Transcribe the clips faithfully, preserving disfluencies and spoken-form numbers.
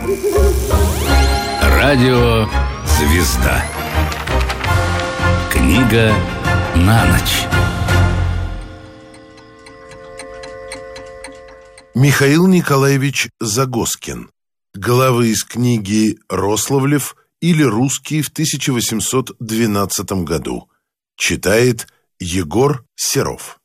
Радио «Звезда». Книга на ночь. Михаил Николаевич Загоскин. Главы из книги «Рославлев» или «Русский» в тысяча восемьсот двенадцатом году. Читает Егор Серов.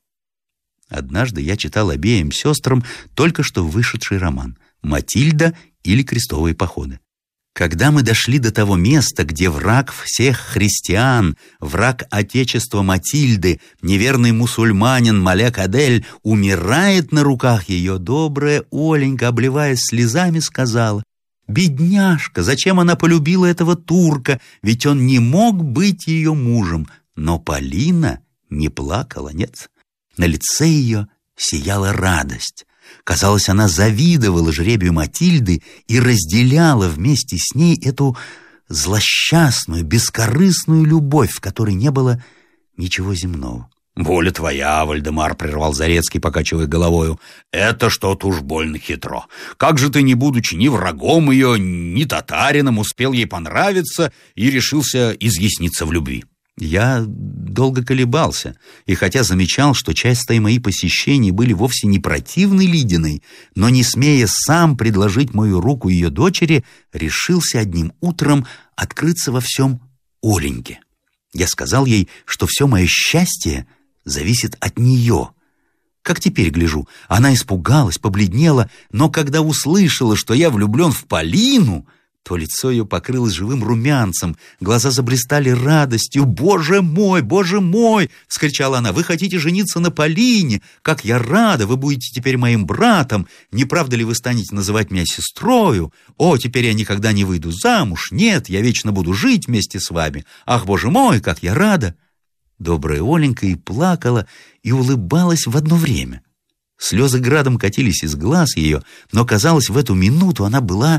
Однажды я читал обеим сестрам только что вышедший роман «Матильда» или «Крестовые походы». Когда мы дошли до того места, где враг всех христиан, враг отечества Матильды, неверный мусульманин Маляк Адель, умирает на руках ее, добрая Оленька, обливаясь слезами, сказала: «Бедняжка, зачем она полюбила этого турка? Ведь он не мог быть ее мужем». Но Полина не плакала, нет. На лице ее сияла радость. Казалось, она завидовала жребию Матильды и разделяла вместе с ней эту злосчастную, бескорыстную любовь, в которой не было ничего земного. «Воля твоя, Вальдемар», — прервал Зарецкий, покачивая головою, — «это что-то уж больно хитро. Как же ты, не будучи ни врагом ее, ни татарином, успел ей понравиться и решился изъясниться в любви?» Я долго колебался, и хотя замечал, что частые мои посещения были вовсе не противны Лидиной, но, не смея сам предложить мою руку ее дочери, решился одним утром открыться во всем Оленьке. Я сказал ей, что все мое счастье зависит от нее. Как теперь гляжу, она испугалась, побледнела, но когда услышала, что я влюблен в Полину, то лицо ее покрылось живым румянцем, глаза заблистали радостью. «Боже мой, боже мой!» — вскричала она. «Вы хотите жениться на Полине? Как я рада! Вы будете теперь моим братом! Не правда ли вы станете называть меня сестрою? О, теперь я никогда не выйду замуж! Нет, я вечно буду жить вместе с вами! Ах, боже мой, как я рада!» Добрая Оленька и плакала, и улыбалась в одно время. Слезы градом катились из глаз ее, но, казалось, в эту минуту она была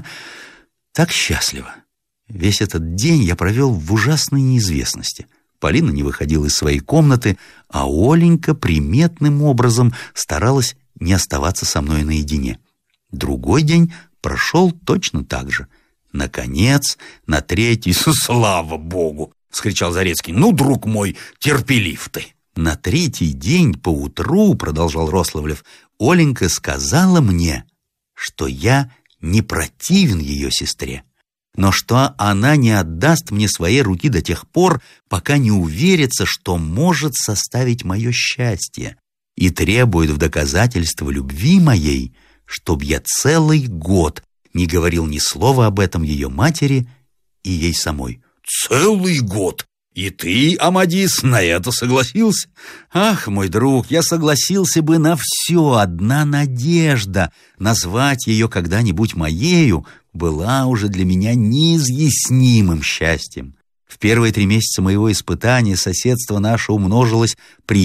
так счастлива. Весь этот день я провел в ужасной неизвестности. Полина не выходила из своей комнаты, а Оленька приметным образом старалась не оставаться со мной наедине. Другой день прошел точно так же. Наконец, на третий... «Слава Богу!» — вскричал Зарецкий. «Ну, друг мой, терпелив ты!» На третий день поутру, — продолжал Рославлев, — Оленька сказала мне, что я не противен ее сестре, но что она не отдаст мне своей руки до тех пор, пока не уверится, что может составить мое счастье, и требует в доказательство любви моей, чтоб я целый год не говорил ни слова об этом ее матери и ей самой. «Целый год? И ты, Амадис, на это согласился?» «Ах, мой друг, я согласился бы на все. Одна надежда назвать ее когда-нибудь моею была уже для меня неизъяснимым счастьем. В первые три месяца моего испытания соседство наше умножилось при